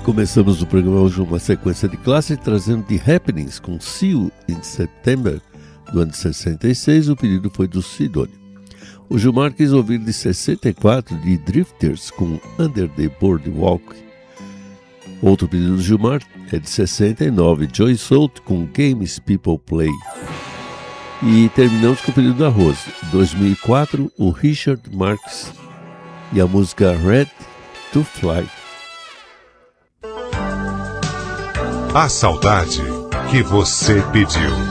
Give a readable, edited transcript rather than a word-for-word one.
Começamos o programa hoje uma sequência de clássicos trazendo The Happenings com See You in September do ano de 66, o pedido foi do Sidônio. O Gilmar quis ouvir de 64 de Drifters com Under the Boardwalk. Outro pedido do Gilmar é de 69, Joy Soult com Games People Play. E terminamos com o pedido da Rose, 2004, o Richard Marx e a música Red to Fly. A saudade que você pediu.